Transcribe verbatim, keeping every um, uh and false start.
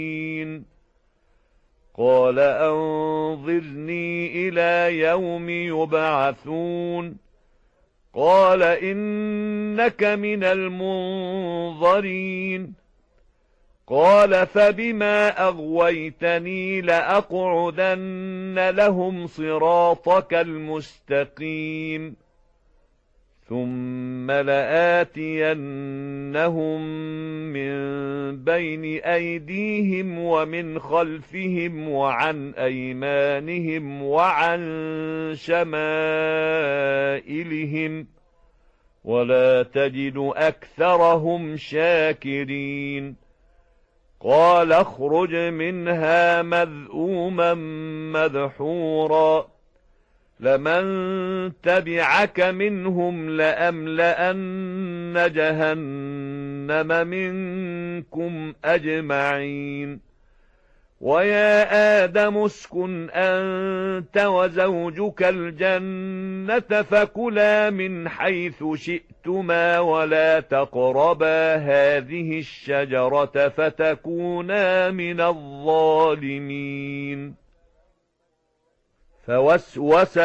قال أنظرني إلى يوم يبعثون قال إنك من المنظرين قال فبما أغويتني لأقعدن لهم صراطك المستقيم ثم لآتينهم من بين أيديهم ومن خلفهم وعن أيمانهم وعن شمائلهم ولا تجد أكثرهم شاكرين قال اخرج منها مذءوما مدحورا لمن تبعك منهم لأملأن جهنم منكم أجمعين ويا آدم اسكن أنت وزوجك الجنة فكلا من حيث شئتما ولا تقربا هذه الشجرة فتكونا من الظالمين فوسوس